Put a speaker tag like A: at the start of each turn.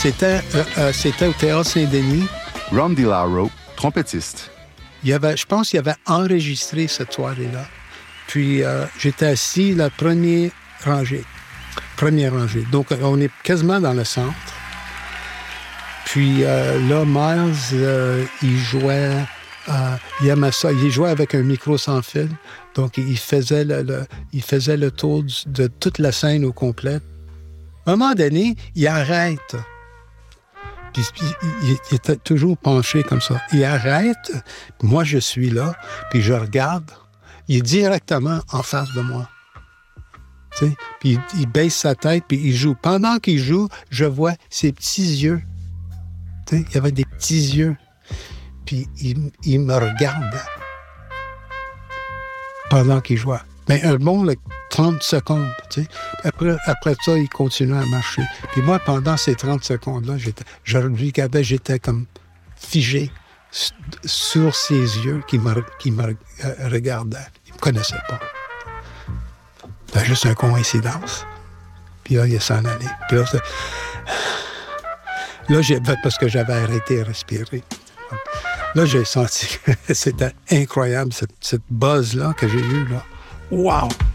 A: C'était au Théâtre Saint-Denis.
B: Ron DiLauro, trompettiste.
A: Je pense qu'il avait enregistré cette soirée-là. Puis, j'étais assis la première rangée. Donc, on est quasiment dans le centre. Puis, là, Miles, il jouait... il aimait ça. Il jouait avec un micro sans fil. Donc, il faisait le tour de toute la scène au complet. À un moment donné, il arrête. Puis, il était toujours penché comme ça. Il arrête. Moi, je suis là. Puis, je regarde. Il est directement en face de moi. Tu sais? Puis, il baisse sa tête, puis il joue. Pendant qu'il joue, je vois ses petits yeux. Tu sais? Il y avait des petits yeux. Puis, il me regarde pendant qu'il jouait. Mais un bon 30 secondes, tu sais. Après ça, il continuait à marcher. Puis moi, pendant ces 30 secondes-là, je regardais, j'étais comme figé sur ses yeux qui me regardaient. Il ne me connaissait pas. C'était juste une coïncidence. Puis là, il s'en allait. Puis là, parce que j'avais arrêté de respirer. Là, j'ai senti que c'était incroyable, cette buzz-là que j'ai eue, là. Wow!